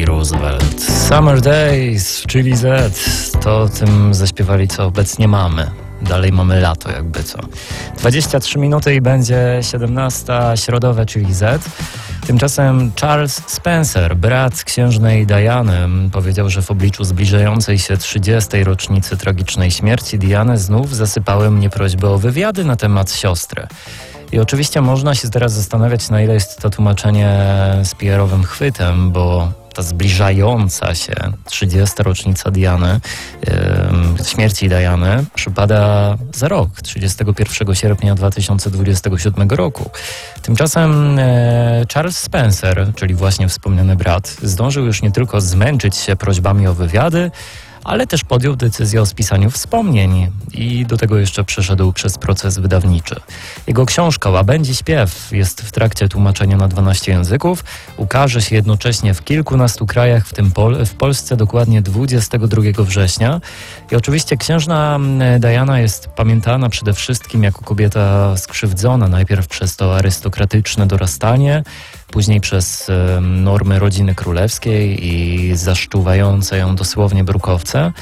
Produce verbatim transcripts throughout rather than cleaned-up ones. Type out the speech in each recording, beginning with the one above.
Teddy Roosevelt. Summer Days, czyli Z, to o tym zaśpiewali, co obecnie mamy. Dalej mamy lato, jakby co. dwadzieścia trzy minuty i będzie siedemnasta, środowe, czyli Z. Tymczasem Charles Spencer, brat księżnej Diany, powiedział, że w obliczu zbliżającej się trzydziestej rocznicy tragicznej śmierci Diany znów zasypały mnie prośby o wywiady na temat siostry. I oczywiście można się teraz zastanawiać, na ile jest to tłumaczenie z P R-owym chwytem, bo ta zbliżająca się trzydziesta rocznica Diany, yy, śmierci Diany, przypada za rok, trzydziestego pierwszego sierpnia dwa tysiące dwudziestego siódmego roku. Tymczasem yy, Charles Spencer, czyli właśnie wspomniany brat, zdążył już nie tylko zmęczyć się prośbami o wywiady, ale też podjął decyzję o spisaniu wspomnień i do tego jeszcze przeszedł przez proces wydawniczy. Jego książka Łabędzi śpiew jest w trakcie tłumaczenia na dwanaście języków, ukaże się jednocześnie w kilkunastu krajach, w tym Pol- w Polsce dokładnie dwudziestego drugiego września. I oczywiście księżna Diana jest pamiętana przede wszystkim jako kobieta skrzywdzona, najpierw przez to arystokratyczne dorastanie, później przez y, normy rodziny królewskiej i zaszczuwające ją dosłownie brukowce.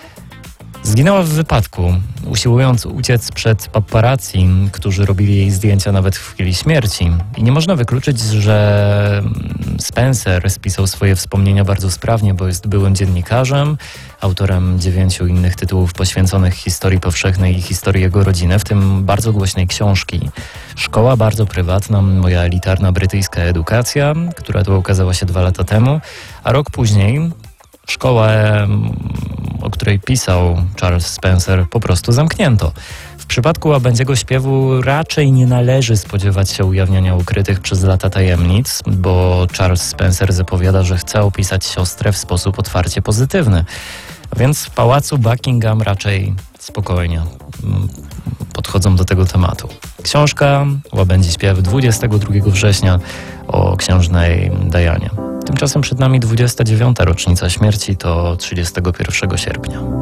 Zginęła w wypadku, usiłując uciec przed paparazzi, którzy robili jej zdjęcia nawet w chwili śmierci. I nie można wykluczyć, że Spencer spisał swoje wspomnienia bardzo sprawnie, bo jest byłym dziennikarzem, autorem dziewięciu innych tytułów poświęconych historii powszechnej i historii jego rodziny, w tym bardzo głośnej książki Szkoła bardzo prywatna, moja elitarna brytyjska edukacja, która to ukazała się dwa lata temu, a rok później szkołę, o której pisał Charles Spencer, po prostu zamknięto. W przypadku Łabędziego śpiewu raczej nie należy spodziewać się ujawniania ukrytych przez lata tajemnic, bo Charles Spencer zapowiada, że chce opisać siostrę w sposób otwarcie pozytywny. Więc w pałacu Buckingham raczej spokojnie podchodzą do tego tematu. Książka Łabędzi śpiew dwudziestego drugiego września o księżnej Dianie. Tymczasem przed nami dwudziesta dziewiąta rocznica śmierci, to trzydziestego pierwszego sierpnia.